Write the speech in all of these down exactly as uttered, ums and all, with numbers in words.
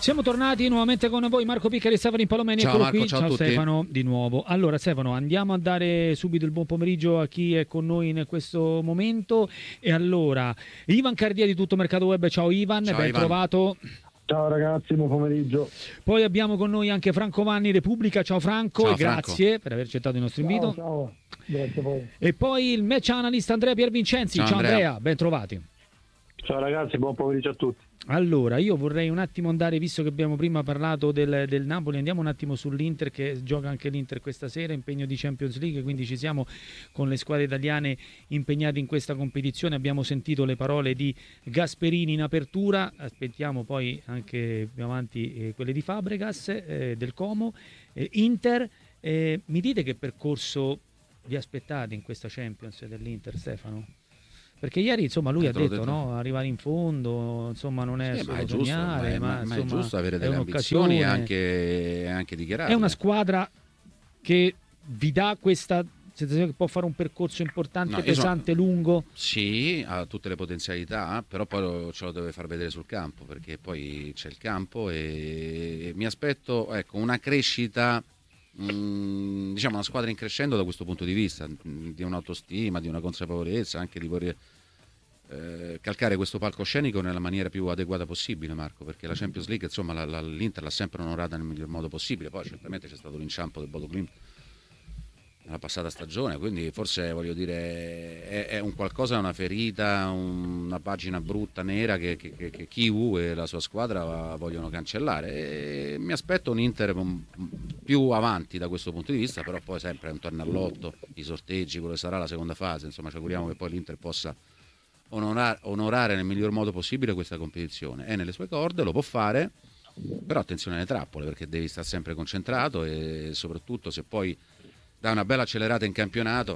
Siamo tornati nuovamente con voi, Marco Piccari e Stefano Impalomeni. Ciao Eccolo Marco, qui. ciao, Ciao a tutti. Stefano di nuovo. Allora Stefano, andiamo a dare subito il buon pomeriggio a chi è con noi in questo momento. E allora, Ivan Cardia di Tutto Mercato Web. Ciao Ivan, Ciao, ben Ivan. trovato. Ciao ragazzi, buon pomeriggio. Poi abbiamo con noi anche Franco Vanni, Repubblica. Ciao Franco, Ciao, e grazie Franco. per aver accettato il nostro Ciao, invito. ciao, grazie a voi. E poi il match analyst Andrea Piervincenzi. Ciao, Ciao Andrea, Andrea. ben trovati. Ciao ragazzi, buon pomeriggio a tutti. Allora, io vorrei un attimo andare, visto che abbiamo prima parlato del, del Napoli, andiamo un attimo sull'Inter, che gioca anche l'Inter questa sera, impegno di Champions League, quindi ci siamo con le squadre italiane impegnate in questa competizione. Abbiamo sentito le parole di Gasperini in apertura, aspettiamo poi anche più avanti eh, quelle di Fabregas, eh, del Como. Eh, Inter, eh, mi dite che percorso vi aspettate in questa Champions dell'Inter, Stefano? Perché ieri insomma lui Eh, ha te l'ho detto, detto. no, arrivare in fondo, insomma non è Sì, solo ma è giusto, sognare, ma è, ma, ma è insomma, giusto avere è delle un'occasione. ambizioni e anche, anche dichiarate. È una squadra che vi dà questa sensazione che può fare un percorso importante, No, io pesante, lungo. Sì, ha tutte le potenzialità, però poi lo- ce lo deve far vedere sul campo, perché poi c'è il campo e mi aspetto, ecco, una crescita, mh, diciamo una squadra in crescendo da questo punto di vista, mh, di un'autostima, di una consapevolezza, anche di voler eh, calcare questo palcoscenico nella maniera più adeguata possibile, Marco, perché la Champions League, insomma, la- la- l'Inter l'ha sempre onorata nel miglior modo possibile. Poi certamente c'è stato l'inciampo del Bodo Glimt nella passata stagione, quindi forse voglio dire è, è un qualcosa, una ferita, un- una pagina brutta, nera che, che, che, che Chivu e la sua squadra vogliono cancellare, e mi aspetto un Inter un- più avanti da questo punto di vista, però poi sempre intorno all'otto, i sorteggi, quello che sarà la seconda fase, insomma ci auguriamo che poi l'Inter possa onorare, onorare nel miglior modo possibile questa competizione. È nelle sue corde, lo può fare, però attenzione alle trappole, perché devi stare sempre concentrato e soprattutto se poi dà una bella accelerata in campionato,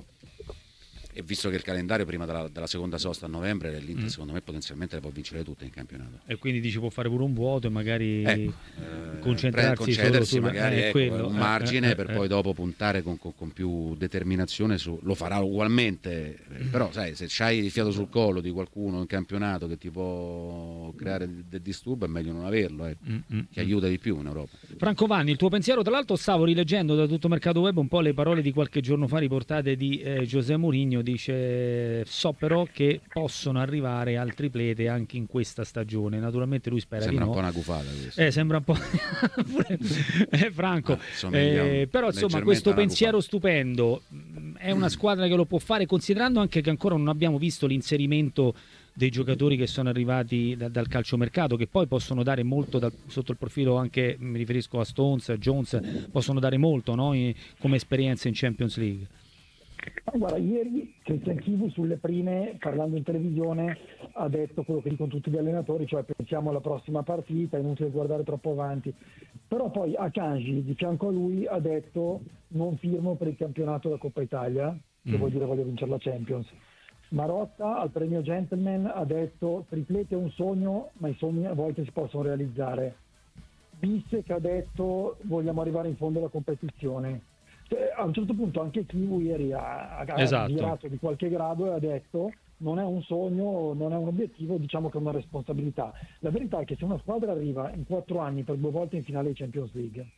e visto che il calendario prima della, della seconda sosta a novembre, l'Inter Mm. secondo me potenzialmente le può vincere tutte in campionato. E quindi dici può fare pure un vuoto e magari Ecco, eh, concentrarsi pre- concedersi solo sul magari eh, ecco, quello, un eh, margine eh, per eh, poi dopo puntare con, con- con più determinazione su, lo farà ugualmente, eh, però sai, se c'hai il fiato sul collo di qualcuno in campionato che ti può creare del disturbo è meglio non averlo, ecco, mm, mm, che aiuta di più in Europa. Franco Vanni, il tuo pensiero? Tra l'altro stavo rileggendo da Tutto Mercato Web un po' le parole di qualche giorno fa riportate di eh, José Mourinho. Dice: so però che possono arrivare altri triplete anche in questa stagione. Naturalmente lui spera Sembra di un no. po' una gufata questo. Eh, sembra un po' pure- eh, Franco, Ah, somiglia un- eh, però insomma leggermente questo a una pensiero gufata. stupendo, mh, è una squadra che lo può fare, considerando anche che ancora non abbiamo visto l'inserimento dei giocatori che sono arrivati da- dal calciomercato, che poi possono dare molto dal- sotto il profilo anche, mi riferisco a Stones, a Jones, possono dare molto, no? In- come esperienza in Champions League. Ma guarda, ieri Cristian Chivu sulle prime, parlando in televisione, ha detto quello che dicono tutti gli allenatori, cioè pensiamo alla prossima partita, è inutile guardare troppo avanti. Però poi Akanji, di fianco a lui, ha detto non firmo per il campionato della Coppa Italia, che Mm. vuol dire voglio vincere la Champions. Marotta al premio Gentleman ha detto triplete è un sogno, ma i sogni a volte si possono realizzare. Bissek ha detto vogliamo arrivare in fondo alla competizione. Cioè, a un certo punto anche Chivu ieri ha, ha Esatto. girato di qualche grado e ha detto non è un sogno, non è un obiettivo, diciamo che è una responsabilità. La verità è che se una squadra arriva in quattro anni per due volte in finale di Champions League,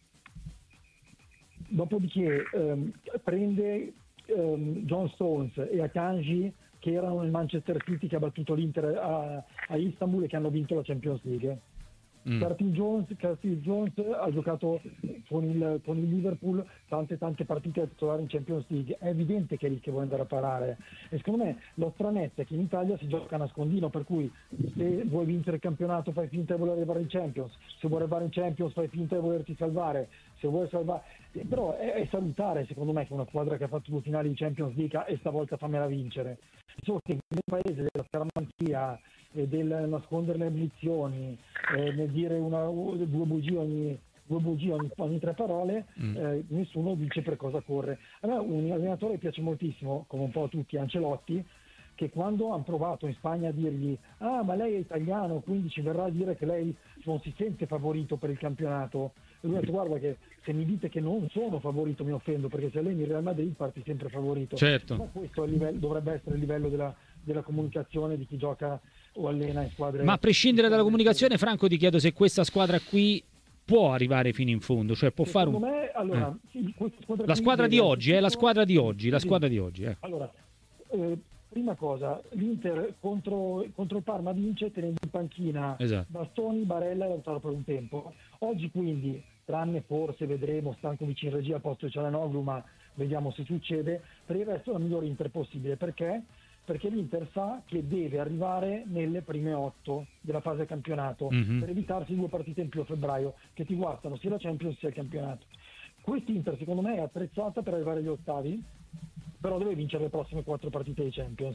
dopodiché ehm, prende ehm, John Stones e Akanji che erano nel Manchester City, che ha battuto l'Inter a, a Istanbul e che hanno vinto la Champions League. Mm. Curtis Jones, Curtis Jones ha giocato con il, con il Liverpool tante tante partite da titolare in Champions League. È evidente che è lì che vuole andare a parare, e secondo me la stranezza è che in Italia si gioca a nascondino, per cui se vuoi vincere il campionato fai finta di voler arrivare in Champions, se vuoi arrivare in Champions fai finta di volerti salvare, se vuoi salvare, però è, è salutare secondo me che una squadra che ha fatto due finali di Champions League e stavolta fammela vincere. Solo che nel paese della scaramanzia e del nascondere le ambizioni, eh, nel dire una, due bugie ogni, due bugie ogni, ogni tre parole, Mm. eh, nessuno dice per cosa corre. A me un allenatore piace moltissimo, come un po' a tutti, Ancelotti, che quando hanno provato in Spagna a dirgli ah ma lei è italiano quindi ci verrà a dire che lei non si sente favorito per il campionato, e lui ha detto guarda che se mi dite che non sono favorito mi offendo, perché se lei in Real Madrid parti sempre favorito. Certo. Ma questo è il livello, dovrebbe essere il livello della, della comunicazione di chi gioca o allena in squadre... Ma a prescindere dalla comunicazione, Franco, ti chiedo se questa squadra qui può arrivare fino in fondo, cioè può Secondo fare un... me, allora, eh. sì, questa squadra La qui squadra di deve oggi, è la squadra di oggi, la Sì. squadra di oggi. Eh. Allora, eh, prima cosa, l'Inter contro, contro il Parma vince tenendo in panchina Esatto. Bastoni, Barella e Lautaro per un tempo. Oggi quindi, tranne forse vedremo Stankovic in regia a posto di Çalhanoğlu, ma vediamo se succede, per il resto è la migliore Inter possibile. Perché? Perché l'Inter sa che deve arrivare nelle prime otto della fase campionato, mm-hmm. per evitarsi due partite in più a febbraio che ti guastano sia la Champions sia il campionato. Quest'Inter secondo me è attrezzata per arrivare agli ottavi, però deve vincere le prossime quattro partite di Champions,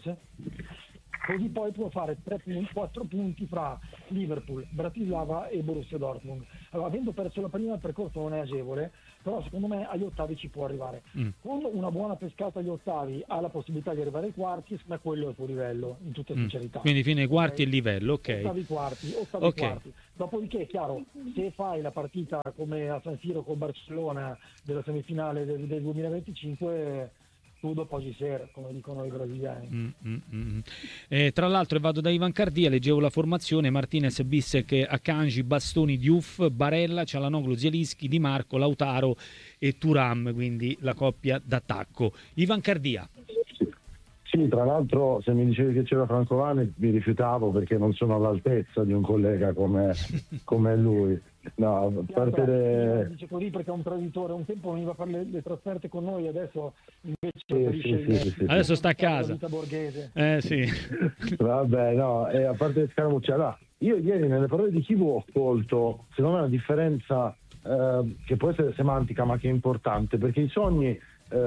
così poi può fare tre punti, quattro punti fra Liverpool, Bratislava e Borussia Dortmund. Allora, avendo perso la prima, il percorso non è agevole, però secondo me agli ottavi ci può arrivare. Mm. Con una buona pescata agli ottavi ha la possibilità di arrivare ai quarti, ma quello è il suo livello, in tutta sincerità. Mm. Quindi fino ai quarti okay. il livello, ok. Ottavi quarti, ottavi okay. quarti. Dopodiché è chiaro, se fai la partita come a San Siro con Barcellona della semifinale del, del duemilaventicinque, dopo oggi sera, come dicono i brasiliani. Mm, mm, mm. Eh, tra l'altro, vado da Ivan Cardia, leggevo la formazione: Martinez, Bissek, Akanji, Bastoni, Diouf, Barella, Çalhanoğlu, Zielinski, Di Marco, Lautaro e Thuram, quindi la coppia d'attacco. Ivan Cardia. Sì, tra l'altro se mi dicevi che c'era Franco Vanni mi rifiutavo perché non sono all'altezza di un collega come, come lui. No, a parte le... dice così perché è un traditore, un tempo veniva a fare le, le trasferte con noi, adesso invece sì, preferisce sì, sì, sì, adesso sì. sta a casa. Eh sì. Vabbè, no, e a parte le scaramucce, allora, io ieri nelle parole di Chivu ho colto, secondo me, una differenza eh, che può essere semantica ma che è importante, perché i sogni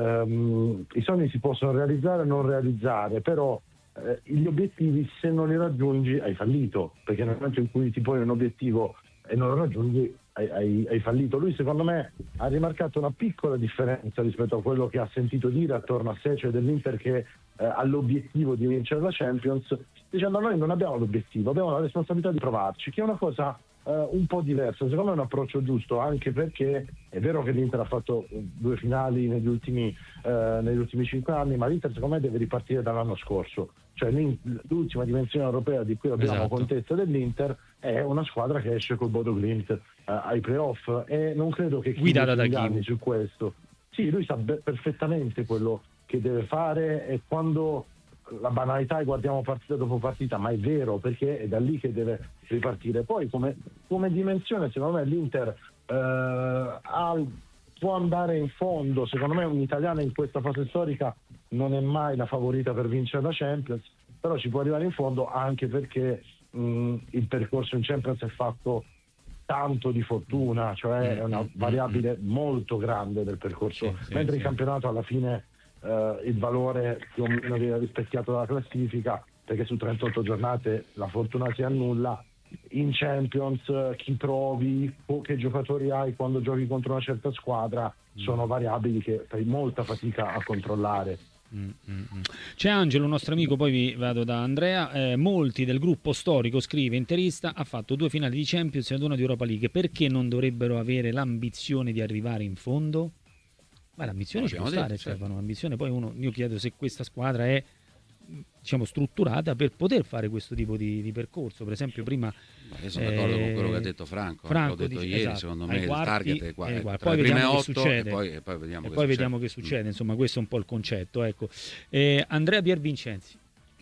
ehm, i sogni si possono realizzare o non realizzare, però eh, gli obiettivi se non li raggiungi hai fallito, perché nel momento in cui ti poni un obiettivo e non lo raggiungi hai, hai, hai fallito. Lui secondo me ha rimarcato una piccola differenza rispetto a quello che ha sentito dire attorno a sé, cioè dell'Inter che eh, ha l'obiettivo di vincere la Champions, dicendo noi non abbiamo l'obiettivo, abbiamo la responsabilità di provarci, che è una cosa eh, un po' diversa. Secondo me è un approccio giusto, anche perché è vero che l'Inter ha fatto due finali negli ultimi, eh, negli ultimi cinque anni, ma l'Inter secondo me deve ripartire dall'anno scorso. Cioè l'ultima dimensione europea di cui abbiamo esatto. contezza dell'Inter è una squadra che esce col Bodo Glimt uh, ai playoff, e non credo che chi inganni su questo. Sì, lui sa be- perfettamente quello che deve fare, e quando la banalità è guardiamo partita dopo partita, ma è vero, perché è da lì che deve ripartire. Poi come, come dimensione secondo me l'Inter uh, ha, può andare in fondo. Secondo me un'italiana in questa fase storica non è mai la favorita per vincere la Champions, però ci può arrivare in fondo anche perché mh, il percorso in Champions è fatto tanto di fortuna, cioè è una variabile molto grande del percorso, sì, mentre sì, in campionato alla fine eh, il valore più o meno viene rispecchiato dalla classifica, perché su trentotto giornate la fortuna si annulla. In Champions chi trovi, che giocatori hai quando giochi contro una certa squadra sono variabili che fai molta fatica a controllare. Mm, mm, mm. C'è Angelo, un nostro amico, poi vi vado da Andrea. Eh, molti del gruppo storico, scrive, interista, ha fatto due finali di Champions ed una di Europa League, perché non dovrebbero avere l'ambizione di arrivare in fondo? Ma l'ambizione no, ci può stare, detto, Stefano, certo. L'ambizione, poi uno, io chiedo se questa squadra è, diciamo, strutturata per poter fare questo tipo di, di percorso. Per esempio prima ma io sono d'accordo eh, con quello che ha detto Franco, Franco l'ho detto dice, ieri, esatto, secondo me quarti, il target è qua, eh, tra poi le prime vediamo otto che succede, e poi, e poi vediamo, e che, poi succede. vediamo che succede, mm. insomma questo è un po' il concetto, ecco. eh, Andrea Piervincenzi.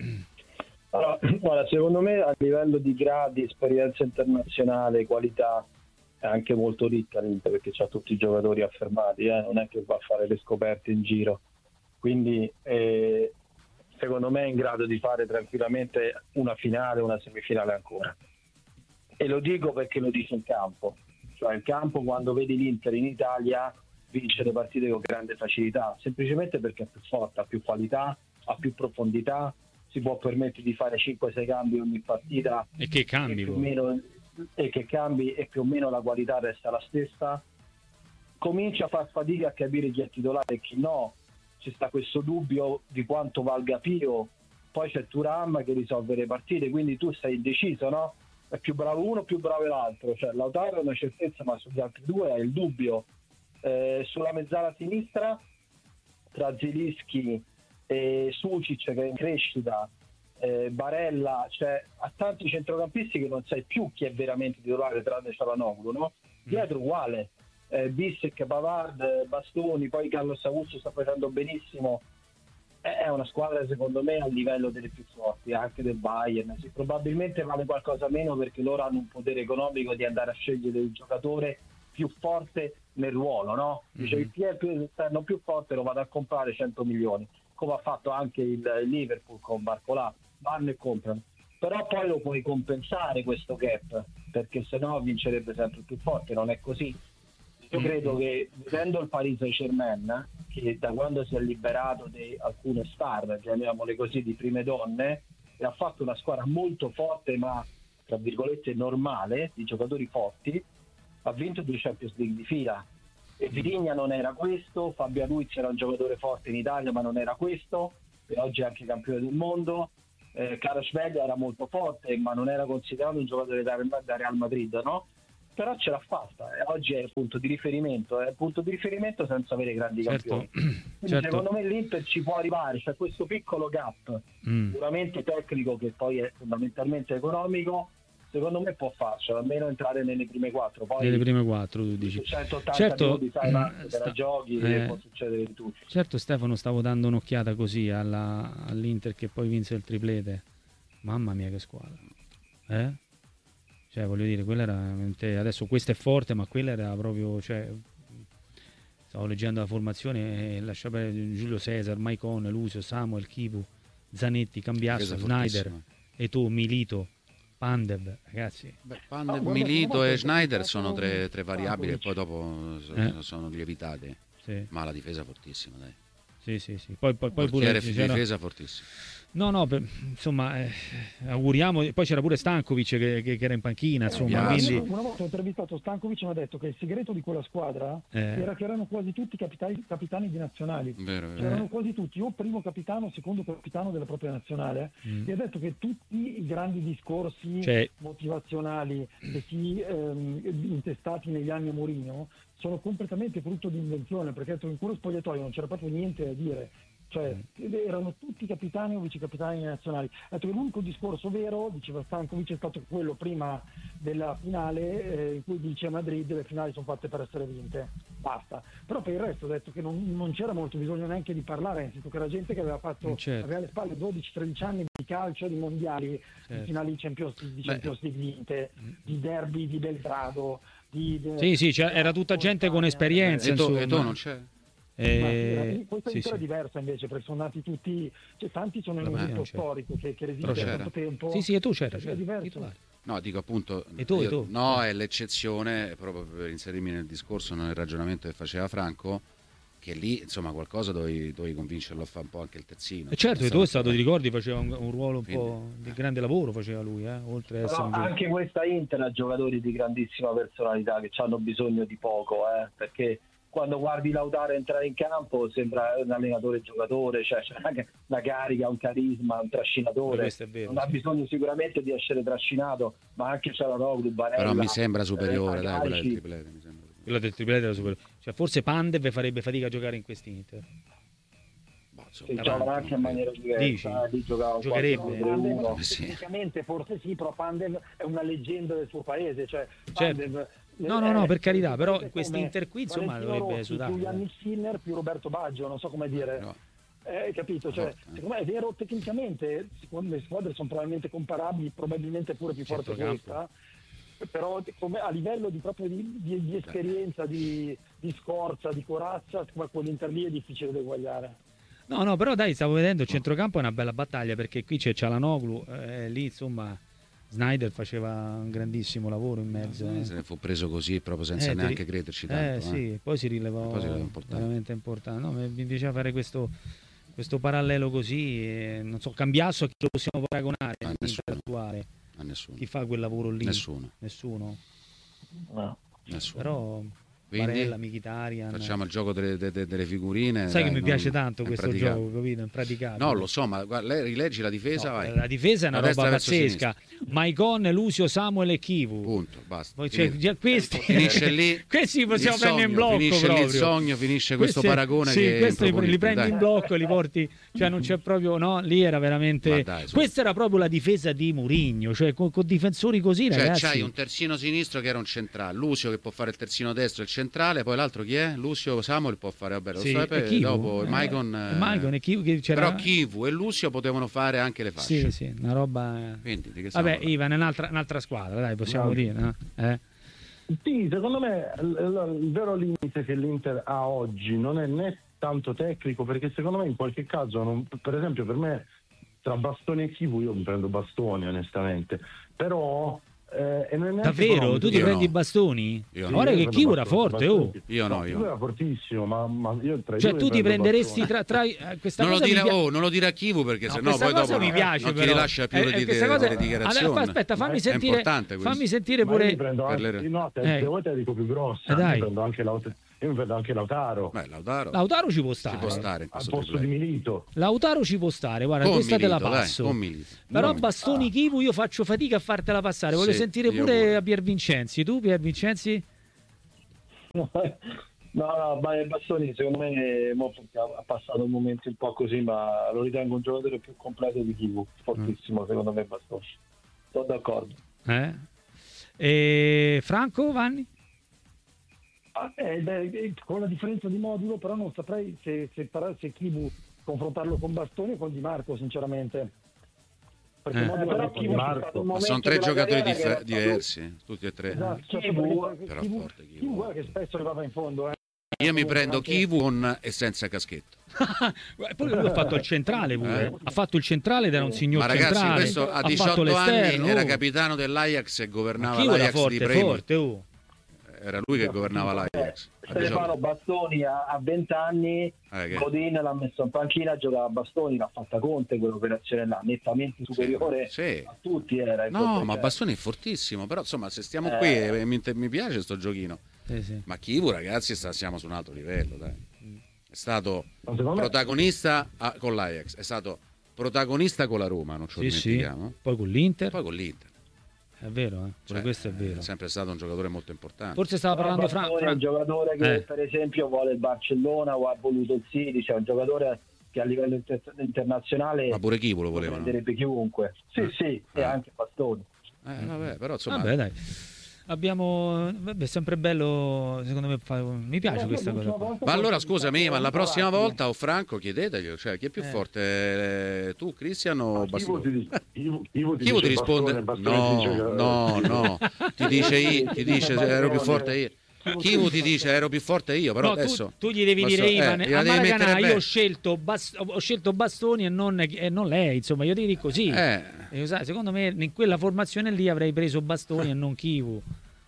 Allora, guarda, secondo me a livello di gradi, esperienza internazionale, qualità è anche molto ricca l'Inter, perché c'ha tutti i giocatori affermati, eh? Non è che va a fare le scoperte in giro, quindi eh, secondo me è in grado di fare tranquillamente una finale, una semifinale ancora. E lo dico perché lo dice il campo, cioè il campo quando vedi l'Inter in Italia vince le partite con grande facilità, semplicemente perché è più forte, ha più qualità, ha più profondità, si può permettere di fare cinque sei cambi ogni partita e che cambi e, più o meno, e che cambi e più o meno la qualità resta la stessa. Comincia a far fatica a capire chi è titolare e chi no, ci sta questo dubbio di quanto valga Pio, poi c'è Thuram che risolve le partite, quindi tu sei indeciso, no? È più bravo uno, più bravo l'altro, cioè Lautaro è una certezza, ma sugli altri due hai il dubbio. Eh, sulla mezzala sinistra tra Zielinski e Sucic che è in crescita eh, Barella, cioè a tanti centrocampisti che non sai più chi è veramente titolare tranne Çalhanoğlu, no? Dietro uguale, eh, Bissek, Pavard, Bastoni, poi Carlos Augusto sta facendo benissimo. È una squadra secondo me a livello delle più forti, anche del Bayern. Sì, probabilmente vale qualcosa meno perché loro hanno un potere economico di andare a scegliere il giocatore più forte nel ruolo, no? Dice mm-hmm. Chi è più esterno più forte lo vado a comprare cento milioni, come ha fatto anche il Liverpool con Barcola, vanno e comprano. Però poi lo puoi compensare questo gap, perché sennò vincerebbe sempre più forte, non è così. Io credo che vedendo il Paris Saint-Germain, che da quando si è liberato di alcune star, chiamiamole così, di prime donne, e ha fatto una squadra molto forte ma tra virgolette normale, di giocatori forti, ha vinto due Champions League di fila. E Vitinha non era questo, Fabio Ruiz era un giocatore forte in Italia ma non era questo, e oggi è anche campione del mondo. eh, Kvaratskhelia era molto forte ma non era considerato un giocatore da, da Real Madrid, no? Però ce l'ha fatta e oggi è il punto di riferimento, è il punto di riferimento senza avere grandi certo. campioni. Quindi certo. Secondo me l'Inter ci può arrivare, c'è questo piccolo gap mm. sicuramente tecnico che poi è fondamentalmente economico, secondo me può farcela, almeno entrare nelle prime quattro. Poi nelle prime quattro tu dici. centottanta certo, minuti, sai, mm, te la giochi eh, e può succedere di tutto. Certo Stefano, stavo dando un'occhiata così alla, all'Inter che poi vinse il triplete. Mamma mia che squadra. Eh? Cioè, voglio dire, quella era veramente... Adesso questa è forte, ma quella era proprio... Cioè, stavo leggendo la formazione e lascia perdere Giulio Cesar, Maicon, Lucio, Samuel, Chipu, Zanetti, Cambiasso, Snyder, Eto'o, Milito, Pandev, ragazzi. Beh, Pandev, Milito e Schneider sono tre, tre variabili e poi dopo eh. sono lievitate. Sì. Ma la difesa fortissima, dai. Sì, sì, sì. Poi, poi, poi pure difesa fortissima. No, no, per, insomma, eh, auguriamo. Poi c'era pure Stankovic che, che, che era in panchina, insomma. Eh, quindi... Una volta ho intervistato Stankovic e mi ha detto che il segreto di quella squadra eh. era che erano quasi tutti capitani, capitani di nazionali. Vero, vero. Erano quasi tutti o primo capitano o secondo capitano della propria nazionale. Mm. E ha detto che tutti i grandi discorsi cioè... motivazionali che si ehm, intestati negli anni a Mourinho sono completamente frutto di invenzione, perché in quello spogliatoio non c'era proprio niente da dire. Cioè, erano tutti capitani o vice capitani nazionali. L'unico discorso vero, diceva Stankovic, è stato quello prima della finale eh, in cui dice a Madrid le finali sono fatte per essere vinte, basta. Però per il resto ha detto che non, non c'era molto bisogno neanche di parlare, nel senso che era gente che aveva fatto certo. aveva alle spalle dodici tredici anni di calcio, di mondiali, certo. di finali di Champions, di Champions League vinte, di derby di Belgrado, di, di sì sì, cioè, era tutta gente con esperienza. E tu, e tu non c'è? Eh, questa sì, è sì. diversa invece, perché sono nati tutti, cioè, tanti sono in un gruppo storico che, che resiste da tanto tempo. Sì, sì, e tu c'era, c'era. È diverso. No, dico appunto, e tu, io, e tu? no, è l'eccezione, proprio per inserirmi nel discorso, nel ragionamento che faceva Franco, che lì insomma qualcosa dovevi, dovevi convincerlo a fare un po' anche il terzino. E certo, e tu è stato, ti ricordi, faceva un, un ruolo un Quindi, po' di grande lavoro, faceva lui, eh, oltre a essere un anche questa Inter ha giocatori di grandissima personalità che hanno bisogno di poco, eh, perché quando guardi Lautaro entrare in campo sembra un allenatore giocatore, cioè c'è anche una carica, un carisma, un trascinatore. Vero, non sì. ha bisogno sicuramente di essere trascinato, ma anche Çalhanoğlu, Barella. Però mi sembra superiore, eh, dai, quella del triplete, mi sembra. Quella del triplete era superiore. Cioè, forse Pandev farebbe fatica a giocare in quest'Inter. Si gioca anche in maniera diversa, Dici? Eh, giocherebbe Pandev, sì. tecnicamente forse sì, però Pandev è una leggenda del suo paese, cioè Pandev, certo. No, no, no, per carità, però quest'Inter qui insomma dovrebbe sudare. Più Yannick Sinner, più Roberto Baggio, non so come dire. No. Eh, capito? Cioè, no. Secondo me è vero, tecnicamente secondo me le squadre sono probabilmente comparabili, probabilmente pure più forte che questa. Però come, a livello di proprio di, di, di esperienza, di, di scorza, di corazza, come quell'Inter lì è difficile da eguagliare. No, no, però dai, stavo vedendo il centrocampo è una bella battaglia, perché qui c'è Çalhanoğlu, eh, lì insomma Snyder faceva un grandissimo lavoro in mezzo. No, eh. Se ne fu preso così proprio senza eh, neanche ri... crederci tanto. Eh sì, eh. poi si rilevò poi si importante. veramente importante. No, mi piaceva fare questo, questo parallelo così, e, non so, Cambiasso a chi lo possiamo paragonare attuale? A nessuno. Chi fa quel lavoro lì? Nessuno. Nessuno? No. Nessuno. Però Quindi Barella, Mkhitaryan. facciamo il gioco delle, delle, delle figurine. Sai dai, che mi piace non, tanto questo gioco, capito? Impraticabile. No, lo so, ma guarda, lei rileggi la difesa, No, vai. la difesa è una Da roba destra verso pazzesca. Maicon, Lucio, Samuel e Kivu. Punto, basta. Poi c'è, Finito. già questi Finisce lì. questi possiamo il prendere in sogno, blocco finisce proprio. Lì il sogno, finisce questo Questi- paragone sì, che è questi li improponibile, prendi dai. in blocco e li porti, cioè non c'è proprio, no, lì era veramente Ma dai, su. questa era proprio la difesa di Mourinho, cioè con, con difensori così, Cioè ragazzi. c'hai un terzino sinistro che era un centrale, Lucio che può fare il terzino destro e il centrale, poi l'altro chi è? Lucio Samuel può fare, vabbè, lo Sì, so, e poi Kivu, dopo eh, Maicon, e Maicon e Kivu, che c'era- però Kivu e Lucio potevano fare anche le fasce. Sì, sì, una roba. Quindi, di che stiamo Vabbè, parlando? Ivan è un'altra, un'altra squadra, dai, possiamo No. dire, no? Eh? Sì, secondo me il, il- il vero limite che l'Inter ha oggi non è né tanto tecnico, perché secondo me in qualche caso, non- per esempio per me tra Bastoni e Kivu io mi prendo Bastoni onestamente, però eh, e non è neanche Davvero? economico. Tu ti Io prendi no. i bastoni? Io no. Guarda Io che prendo Kivu era Bastoni, forte, Bastoni. oh. Io no, Kivu io no. era fortissimo, ma, ma io tra i Cioè due tu ti prendo prenderesti Bastoni. tra, tra eh, questa Non lo, cosa dire, mi pia- oh, non lo dire a Kivu perché No, sennò questa poi cosa dopo mi non- piace, non ti però. rilascia più Eh, le, eh, di- questa le cosa- dichiarazioni. Adesso, aspetta, fammi È sentire, importante questo. fammi sentire Ma io pure. mi prendo per anche, le- no, te, Eh. se vuoi te la dico più grossa, Eh, dai. mi prendo anche Laut- io mi prendo anche Lautaro Beh, Lautaro Lautaro ci può ci stare. può stare in al questo posto di triplete. Milito. Lautaro ci può stare, guarda, Con questa te la Milito, dai, passo. con Milito. Però Con- Bastoni Kivu io faccio fatica a fartela passare. Voglio Sì, sentire io pure pure. a Pier Vincenzi. Tu, Pier Vincenzi? No, no, ma Bastoni secondo me mo perché ha passato un momento un po' così, ma lo ritengo un giocatore più completo di Kivu, fortissimo Mm. secondo me Bastoni. Sono d'accordo. Eh? E Franco, Vanni? Ah, eh, beh, eh, con la differenza di modulo, però non saprei se, se, par- se Kivu confrontarlo con Bastoni o con Di Marco, sinceramente. Perché Eh. Modulo Eh, però è Kivu c'è Marco. stato un Ma momento sono tre della giocatori carriera che dif- era stato- diversi, tutti e tre. Esatto, cioè, Kivu- perché però Kivu- forte Kivu. Kivu guarda che spesso arrivava in fondo. Eh. Io mi Comunque prendo anche- Kivu con e senza caschetto. Poi lui ha fatto il centrale pure. Eh. Ha fatto il centrale ed era un signor Ma ragazzi, centrale. questo a ha fatto diciotto anni l'esterno. era oh. capitano dell'Ajax e Ma governava Kivu era l'Ajax di forte, Primo. forte, oh. Era lui che governava l'Ajax. A Stefano diciotto. Bastoni a a venti anni, Eh, che- Godin l'ha messo in panchina, giocava a Bastoni, l'ha fatta Conte quell'operazione là, nettamente superiore Sì. a tutti era. No, Conte, ma cioè. Bastoni è fortissimo, però insomma se stiamo Eh. qui e mi, mi piace sto giochino. Sì, sì. Ma Kivu ragazzi sta- siamo su un altro livello, dai. È stato Ma secondo me- protagonista a- con l'Ajax, è stato protagonista con la Roma, non ce lo Sì, sì. dimentichiamo. Poi con l'Inter. Poi con l'Inter. È vero, eh? Pure Cioè, questo è vero. sempre stato un giocatore molto importante. Forse stava Però parlando Fra- Bastoni è un Fra- giocatore che Eh. per esempio vuole il Barcellona o ha voluto il City, cioè un giocatore che a livello inter- internazionale Ma pure Kivu lo lo volevano. prenderebbe chiunque. Sì, sì, e Eh. anche Bastoni. Eh, vabbè, però insomma Vabbè, dai. Abbiamo vabbè, è sempre bello, secondo me fa- mi piace Però questa cosa l'ultima qua. volta Ma allora forse scusami, ma la prossima Moratti. volta o Franco chiedetegli, cioè chi è più Eh. forte, eh, tu Cristian o Kivu Bastoni? ti, dice- Kivu- Kivu ti Kivu ti dice risponde Bastoni, Bastoni ti dice no, che- no, no, ti dice io, ti dice ero più forte io. Kivu ti dice ero più forte io, però No, adesso tu, tu gli devi Bastoni- dire Ivan, eh, a gliela devi Maracanã mettere io bene. ho scelto, Bas- ho scelto Bastoni e non, e non lei, insomma, io devi dire così. Eh. E, sai, secondo me in quella formazione lì avrei preso Bastoni e non Kivu.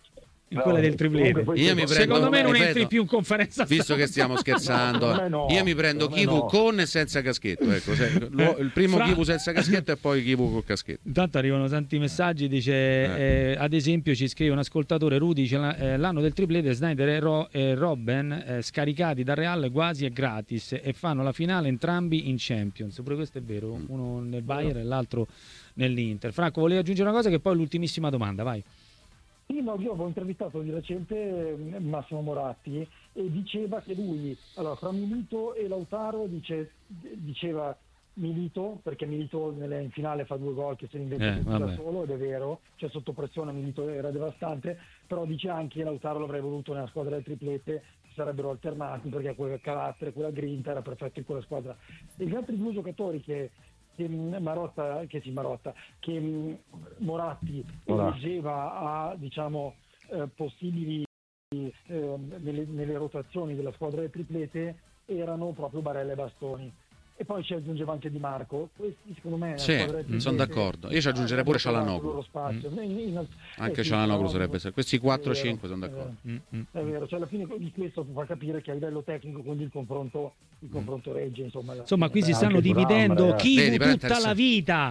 In No, quella del triplete. comunque poi Io mi prendo- Secondo me non ripeto, entri più in conferenza Visto stampa. che stiamo scherzando, No, per me no, io mi prendo per me Kivu no. con e senza caschetto. Ecco, se- lo- il primo Fra- Kivu senza caschetto e poi Kivu col caschetto. Intanto arrivano tanti messaggi, dice Eh. eh, ad esempio ci scrive un ascoltatore, Rudy, dice, la- eh, l'anno del triplete Snyder e, Ro- e Robben eh, scaricati dal Real quasi e gratis e fanno la finale entrambi in Champions, pure questo è vero, Mm. uno nel Bayern e l'altro nell'Inter. Franco, volevi aggiungere una cosa che poi è l'ultimissima domanda, vai. Sì, no, io avevo intervistato di recente eh, Massimo Moratti e diceva che lui, allora, fra Milito e Lautaro dice, diceva Milito, perché Milito nelle, in finale fa due gol che se ne inventa Eh, tutti da vabbè. solo, ed è vero, cioè sotto pressione Milito era devastante, però dice anche che Lautaro l'avrei voluto nella squadra del triplete, si sarebbero alternati perché quel carattere, quella grinta era perfetto in quella squadra. E gli altri due giocatori che che mh, Marotta, che sì, Marotta, che mh, Moratti Moratti. leggeva a diciamo eh, possibili eh, nelle, nelle rotazioni della squadra del triplete erano proprio Barella e Bastoni. E poi ci aggiungeva anche Di Marco. Questi secondo me Sì, la squadra del sono triplete d'accordo. Io ci aggiungerei pure avrebbero trovato Cialanoglu. il loro spazio. In- in- Anche eh sì, Cialanoglu Cialanoglu. sarebbe stato. Questi È quattro vero, cinque sono è d'accordo. vero. Mm, mm. È vero, cioè alla fine di questo fa capire che a livello tecnico quindi il confronto, il confronto regge. Insomma, Insomma, qui si Beh, stanno anche Thuram, dividendo ragazzi. Kivu Vedi, però è tutta la interessante. vita.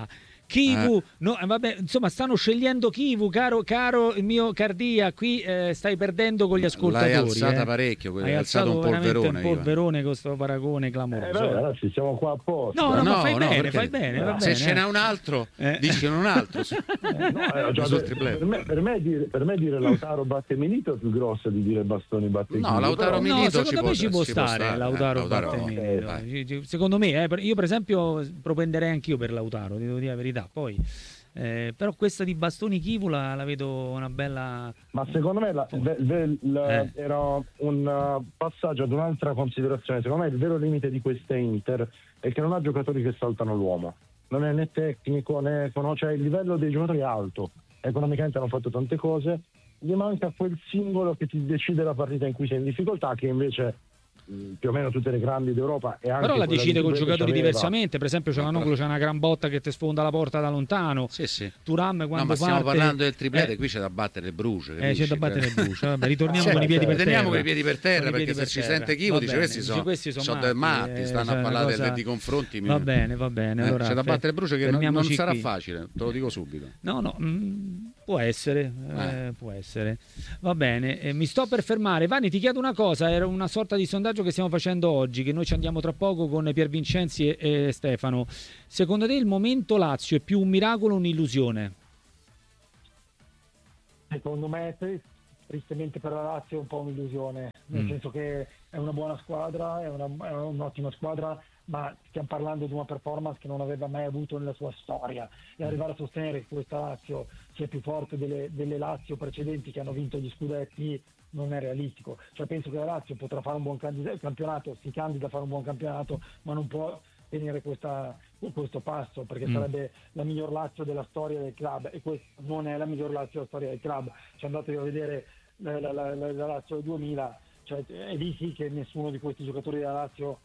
Kivu, eh. no, vabbè, insomma stanno scegliendo Kivu, caro, caro il mio Cardia, qui eh, stai perdendo con gli ascoltatori. L'hai alzata eh. parecchio, hai alzato, alzato un polverone. un polverone con questo paragone clamoroso. Eh, vabbè, ragazzi, siamo qua apposta. No, no, no, ma fai no, bene, fai bene, va se bene, ce n'è un altro, eh. dici un altro. Eh, no, eh, già, per, per, me, per, me dire, per me dire Lautaro batte Milito è più grosso di dire Bastoni batte Kivu. No, Lautaro Milito no, secondo ci me può, ci può stare, stare. Lautaro, eh, Lautaro batte no. Milito. Eh, secondo me, eh, io per esempio propenderei anch'io per Lautaro, ti devo dire la verità. Poi Eh, però questa di Bastoni Kivu la, la vedo una bella. Ma secondo me la, de, de, la, eh. era un uh, passaggio ad un'altra considerazione. Secondo me il vero limite di questa Inter è che non ha giocatori che saltano l'uomo, non è né tecnico né cioè il livello dei giocatori è alto, economicamente hanno fatto tante cose, gli manca quel singolo che ti decide la partita in cui sei in difficoltà, che invece più o meno tutte le grandi d'Europa e anche però la decide con giocatori c'aveva. diversamente, per esempio Cialanoglu c'è una gran botta che ti sfonda la porta da lontano. Sì, sì. Thuram quando no, ma stiamo parte, parlando del triplete, eh, qui c'è da battere Bruce, eh, c'è da battere Bruce. Vabbè, ritorniamo cioè, con i piedi per terra. Con i piedi per terra perché se ci terra. sente Kivu dice questi sono, questi sono, sono matti, matti, stanno eh, a parlare cosa... di confronti. Va bene, va bene. Allora, eh, c'è da battere Bruce che non, non sarà qui. facile, te lo dico subito. No, no, mh, può essere, eh. Eh, può essere. Va bene, eh, mi sto per fermare. Vanni, ti chiedo una cosa, era una sorta di sondaggio che stiamo facendo oggi, che noi ci andiamo tra poco con Pier Vincenzi e, e Stefano. Secondo te il momento Lazio è più un miracolo o un'illusione? Secondo me, tristemente per la Lazio è un po' un'illusione, nel mm. senso che è una buona squadra, è, una, è un'ottima squadra, ma stiamo parlando di una performance che non aveva mai avuto nella sua storia, e arrivare a sostenere che questa Lazio sia più forte delle, delle Lazio precedenti che hanno vinto gli scudetti non è realistico. Cioè penso che la Lazio potrà fare un buon campionato, si candida a fare un buon campionato, ma non può tenere questa, questo passo, perché mm. sarebbe la miglior Lazio della storia del club, e questa non è la miglior Lazio della storia del club. Cioè andatevi a vedere la, la, la, la Lazio duemila, cioè è lì sì che nessuno di questi giocatori della Lazio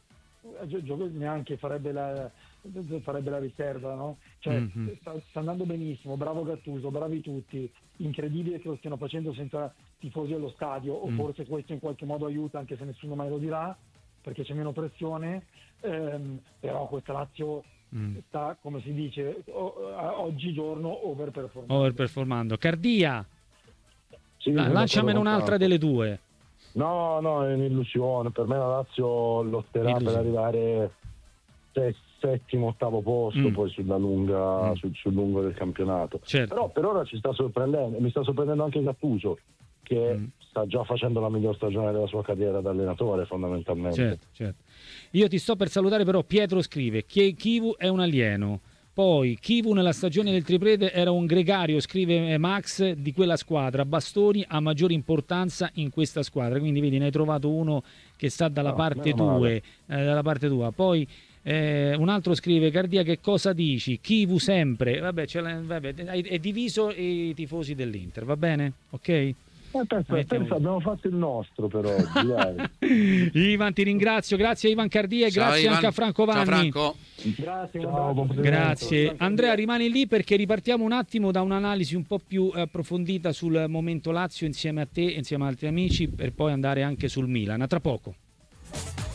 neanche farebbe la, farebbe la riserva, no? Cioè mm-hmm. sta, sta andando benissimo, bravo Gattuso, bravi tutti, incredibile che lo stiano facendo senza tifosi allo stadio, o mm. forse questo in qualche modo aiuta, anche se nessuno mai lo dirà, perché c'è meno pressione, ehm, però questa Lazio mm. sta, come si dice, o, oggigiorno overperformando. Overperformando. Cardia, sì, ah, lanciamene un'altra delle due. No, no, è un'illusione. Per me la Lazio lotterà illusione. per arrivare se, settimo, ottavo posto, mm. poi sulla lunga, mm. sul, sul lungo del campionato. Certo. Però per ora ci sta sorprendendo, mi sta sorprendendo anche Gattuso, che mm. sta già facendo la miglior stagione della sua carriera da allenatore, fondamentalmente. Certo, certo. Io ti sto per salutare, però Pietro scrive che Kivu è un alieno. Poi Kivu nella stagione del triplete era un gregario, scrive Max, di quella squadra. Bastoni ha maggiore importanza in questa squadra, quindi vedi, ne hai trovato uno che sta dalla no, parte tua, eh, dalla parte tua. Poi eh, un altro scrive: Cardia, che cosa dici? Kivu sempre. Vabbè, vabbè, è diviso i tifosi dell'Inter, va bene? Ok? Eh, pensa, pensa, abbiamo fatto il nostro per oggi, dai. Ivan, ti ringrazio, grazie a Ivan Cardia e Ciao, grazie Ivan. anche a Franco Vanni. Ciao, Franco. Grazie, Ciao, grazie. Andrea, rimani lì perché ripartiamo un attimo da un'analisi un po' più approfondita sul momento Lazio insieme a te e insieme ad altri amici, per poi andare anche sul Milan. A tra poco.